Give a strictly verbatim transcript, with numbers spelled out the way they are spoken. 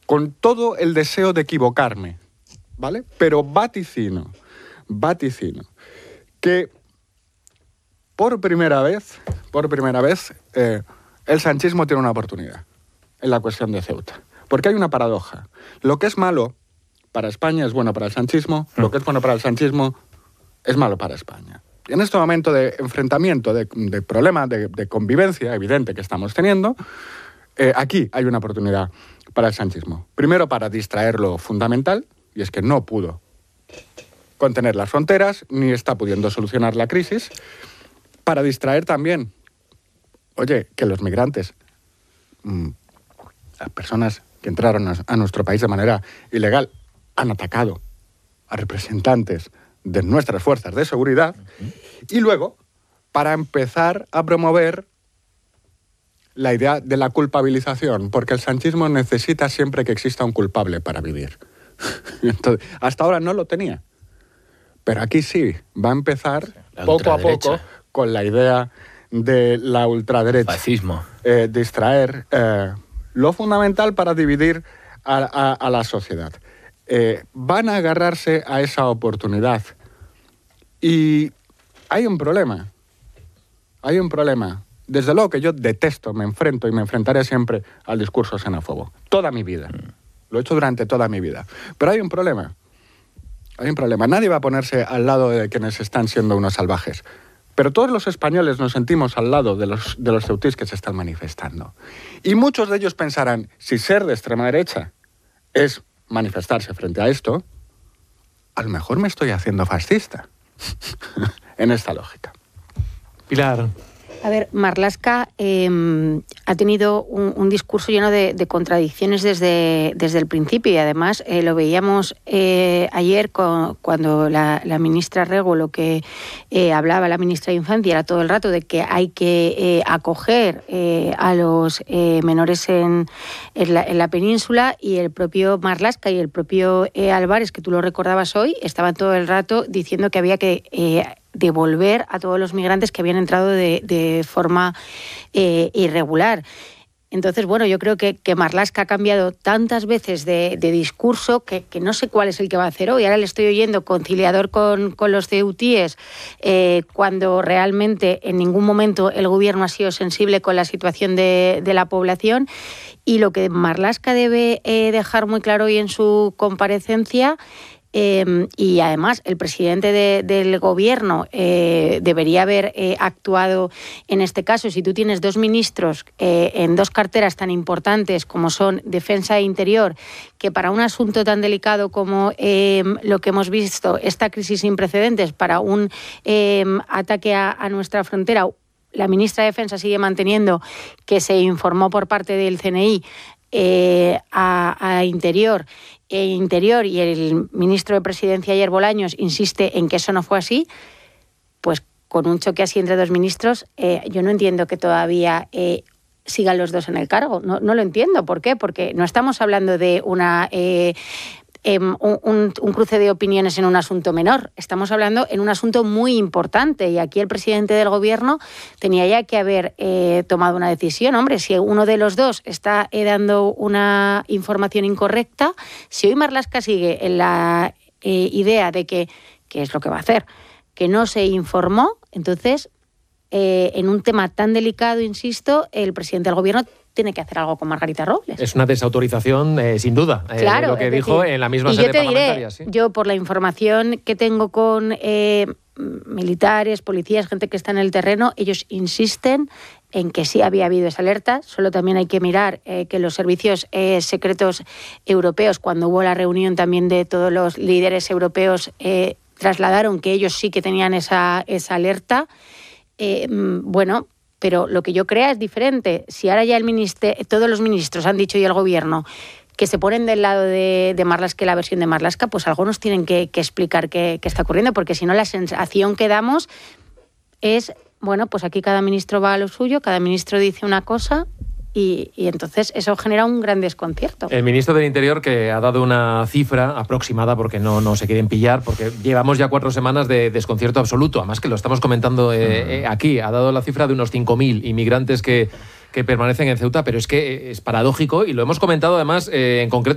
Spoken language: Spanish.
con todo el deseo de equivocarme, ¿vale? Pero vaticino, vaticino, que por primera vez, por primera vez, eh, el sanchismo tiene una oportunidad en la cuestión de Ceuta. Porque hay una paradoja. Lo que es malo para España es bueno para el sanchismo, mm. lo que es bueno para el sanchismo es malo para España. Y en este momento de enfrentamiento, de, de problema, de, de convivencia evidente que estamos teniendo, eh, aquí hay una oportunidad para el sanchismo. Primero, para distraer lo fundamental, y es que no pudo contener las fronteras, ni está pudiendo solucionar la crisis. Para distraer también, oye, que los migrantes, mmm, las personas que entraron a, a nuestro país de manera ilegal, han atacado a representantes de nuestras fuerzas de seguridad. Uh-huh. Y luego, para empezar a promover la idea de la culpabilización, porque el sanchismo necesita siempre que exista un culpable para vivir. Entonces, hasta ahora no lo tenía. Pero aquí sí, va a empezar la poco a poco con la idea de la ultraderecha. Fascismo. Eh, distraer eh, lo fundamental para dividir a, a, a la sociedad. Eh, van a agarrarse a esa oportunidad. Y hay un problema. Hay un problema. Desde luego que yo detesto, me enfrento y me enfrentaré siempre al discurso xenófobo. Toda mi vida. Mm. Lo he hecho durante toda mi vida. Pero hay un problema. Hay un problema. Nadie va a ponerse al lado de quienes están siendo unos salvajes. Pero todos los españoles nos sentimos al lado de los, de los ceutís que se están manifestando. Y muchos de ellos pensarán, si ser de extrema derecha es manifestarse frente a esto, a lo mejor me estoy haciendo fascista. En esta lógica. Pilar. A ver, Marlaska eh, ha tenido un, un discurso lleno de, de contradicciones desde, desde el principio y además eh, lo veíamos eh, ayer con, cuando la, la ministra Rego, lo que eh, hablaba la ministra de Infancia era todo el rato de que hay que eh, acoger eh, a los eh, menores en, en, la, en la península, y el propio Marlaska y el propio eh, Álvarez, que tú lo recordabas hoy, estaban todo el rato diciendo que había que Eh, devolver a todos los migrantes que habían entrado de, de forma eh, irregular. Entonces, bueno, yo creo que, que Marlaska ha cambiado tantas veces de, de discurso que, que no sé cuál es el que va a hacer hoy. Ahora le estoy oyendo conciliador con, con los ceutíes, eh, cuando realmente en ningún momento el gobierno ha sido sensible con la situación de, de la población. Y lo que Marlaska debe eh, dejar muy claro hoy en su comparecencia, Eh, y además el presidente de, del gobierno eh, debería haber eh, actuado en este caso. Si tú tienes dos ministros eh, en dos carteras tan importantes como son Defensa e Interior, que para un asunto tan delicado como eh, lo que hemos visto, esta crisis sin precedentes, para un eh, ataque a, a nuestra frontera, la ministra de Defensa sigue manteniendo que se informó por parte del C N I eh, a, a Interior e Interior y el ministro de Presidencia ayer, Bolaños, insiste en que eso no fue así, pues con un choque así entre dos ministros, eh, yo no entiendo que todavía eh, sigan los dos en el cargo. No, no lo entiendo. ¿Por qué? Porque no estamos hablando de una... Eh, Eh, un, un cruce de opiniones en un asunto menor. Estamos hablando en un asunto muy importante y aquí el presidente del gobierno tenía ya que haber eh, tomado una decisión. Hombre, si uno de los dos está eh, dando una información incorrecta, si hoy Marlaska sigue en la eh, idea de que, ¿qué es lo que va a hacer? Que no se informó, entonces, eh, en un tema tan delicado, insisto, el presidente del gobierno tiene que hacer algo con Margarita Robles. Es una desautorización, eh, sin duda, eh, claro, de lo que dijo decir, en la misma y sede yo te parlamentaria. Diré, ¿sí? Yo, por la información que tengo con eh, militares, policías, gente que está en el terreno, ellos insisten en que sí había habido esa alerta. Solo también hay que mirar eh, que los servicios eh, secretos europeos, cuando hubo la reunión también de todos los líderes europeos, eh, trasladaron que ellos sí que tenían esa, esa alerta. Eh, bueno... Pero lo que yo creo es diferente. Si ahora ya el ministro, todos los ministros han dicho y el gobierno que se ponen del lado de, de Marlaska, la versión de Marlaska, pues algunos tienen que, que explicar qué, qué está ocurriendo, porque si no la sensación que damos es, bueno, pues aquí cada ministro va a lo suyo, cada ministro dice una cosa y, y entonces eso genera un gran desconcierto. El ministro del Interior, que ha dado una cifra aproximada, porque no, no se quieren pillar, porque llevamos ya cuatro semanas de desconcierto absoluto, además que lo estamos comentando eh, eh, aquí, ha dado la cifra de unos cinco mil inmigrantes que, que permanecen en Ceuta, pero es que es paradójico y lo hemos comentado además eh, en concreto